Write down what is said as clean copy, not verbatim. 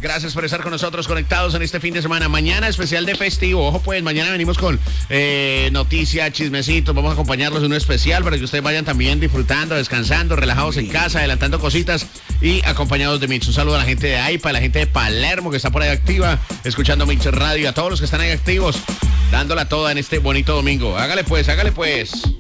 Gracias por estar con nosotros conectados en este fin de semana. Mañana especial de festivo. Ojo pues, mañana venimos con noticias, chismecitos. Vamos a acompañarlos en un especial para que ustedes vayan también disfrutando, descansando, relajados en casa, adelantando cositas y acompañados de Mix. Un saludo a la gente de AIPA, a la gente de Palermo que está por ahí activa, escuchando Mix Radio, a todos los que están ahí activos, dándola toda en este bonito domingo. Hágale pues, hágale pues.